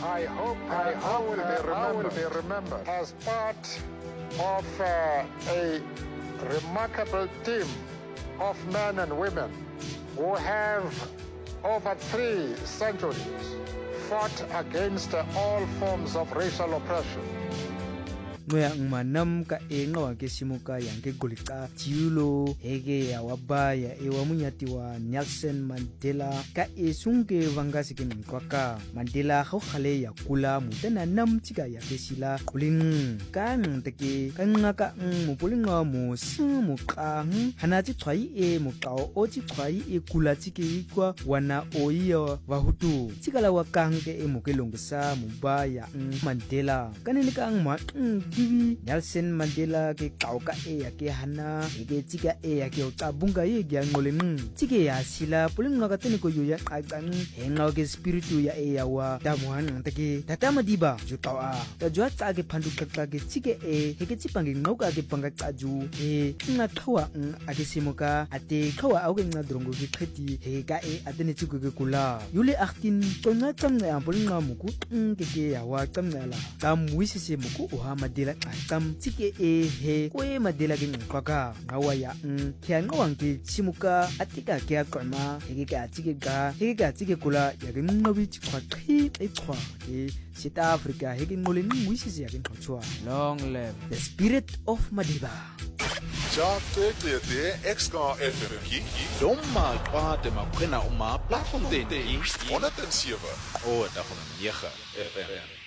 I hope will be remembered as part of a remarkable team of men and women who have over 3 centuries fought against all forms of racial oppression. Noya manam ka enga ke simuka yang ke golika tiulo hege ya wabaya ewa munyati wa Nelson Mandela ka esunge vangasi ke mkwaka Mandela go khale ya kula mutana nam tika ya ke sila kulin kan teke kanaka mupulinga mo simu ka hanati twai e mukao oti twai e kula tike kwa wana oiya wahutu tikala wakange e mukelongsa mubaya Mandela kanene ka ma Divi Nelson Mandela ke kauka e ya ke hana ke tika e ya ke utabunga ye ya ngoleng tike ya sila pulinga ka tene ko yoya qakan henga ke spiritu ya e ya wa damuan teke tatama diba jutawa ta jwa tsa ke phandu ka ke tike e ke tsipange ngoka ke panga tsaju e nga thawa ake simoka ate thawa au ke ngadrongo ke kheti he ka e atene tsiku ke kula yule 18 tonna tsamna ya pulinga muku ke ya wa tsamnala tamwisise muku o ha Mandela tam tike e he kwe Mandela ke nkwaka ngawaya kya ngawang ke chimuka atika ke akoma heke ka tike kula ya ke ngobi chwa khi e chwa ke South Africa heke ngole ngwisisi ya ke nchwa long live the spirit of Madiba ja te extra FM ki domma kwate makwena uma platform den 107 o da 9 FM